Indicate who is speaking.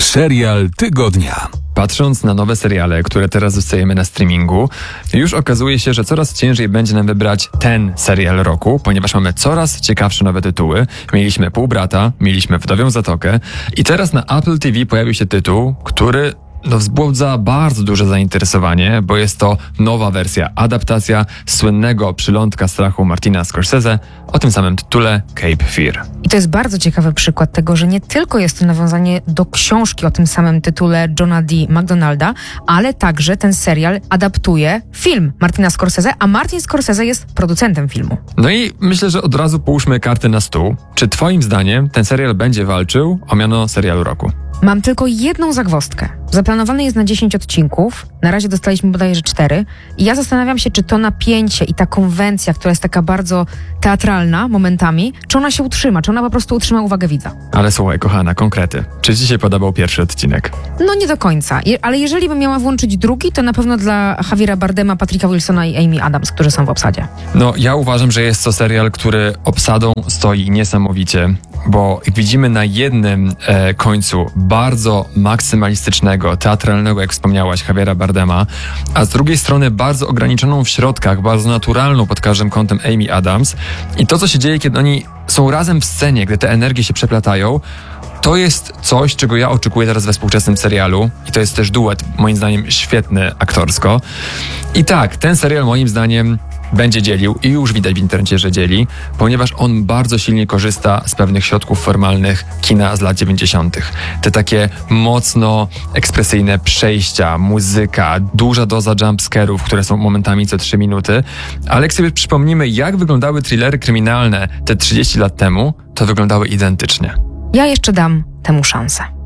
Speaker 1: Serial tygodnia.
Speaker 2: Patrząc na nowe seriale, które teraz dostajemy na streamingu, już okazuje się, że coraz ciężej będzie nam wybrać ten serial roku, ponieważ mamy coraz ciekawsze nowe tytuły. Mieliśmy Półbrata, mieliśmy Wdowią Zatokę i teraz na Apple TV pojawił się tytuł, który wzbudza bardzo duże zainteresowanie, bo jest to nowa wersja, adaptacja słynnego Przylądka strachu Martina Scorsese o tym samym tytule Cape Fear.
Speaker 3: I to jest bardzo ciekawy przykład tego, że nie tylko jest to nawiązanie do książki o tym samym tytule Johna D. McDonalda, ale także ten serial adaptuje film Martina Scorsese, a Martin Scorsese jest producentem filmu.
Speaker 2: No i myślę, że od razu połóżmy karty na stół. Czy twoim zdaniem ten serial będzie walczył o miano serialu roku?
Speaker 3: Mam tylko jedną zagwozdkę. Zaplanowany jest na 10 odcinków, na razie dostaliśmy bodajże 4 i ja zastanawiam się, czy to napięcie i ta konwencja, która jest taka bardzo teatralna momentami, czy ona się utrzyma, czy ona po prostu utrzyma uwagę widza.
Speaker 2: Ale słuchaj, kochana, konkrety. Czy ci się podobał pierwszy odcinek?
Speaker 3: No nie do końca, ale jeżeli bym miała włączyć drugi, to na pewno dla Javiera Bardema, Patricka Wilsona i Amy Adams, którzy są w obsadzie.
Speaker 2: No, ja uważam, że jest to serial, który obsadą stoi niesamowicie, bo widzimy na jednym końcu bardzo maksymalistycznego, teatralnego, jak wspomniałaś, Javiera Bardema, a z drugiej strony bardzo ograniczoną w środkach, bardzo naturalną pod każdym kątem Amy Adams. I to, co się dzieje, kiedy oni są razem w scenie, gdy te energie się przeplatają, to jest coś, czego ja oczekuję teraz we współczesnym serialu i to jest też duet, moim zdaniem, świetny aktorsko. I tak, ten serial moim zdaniem będzie dzielił i już widać w internecie, że dzieli, ponieważ on bardzo silnie korzysta z pewnych środków formalnych kina z lat 90. Te takie mocno ekspresyjne przejścia, muzyka, duża doza jumpscarów, które są momentami co 3 minuty, ale jak sobie przypomnimy, jak wyglądały thrillery kryminalne te 30 lat temu, to wyglądały identycznie.
Speaker 3: Ja jeszcze dam temu szansę.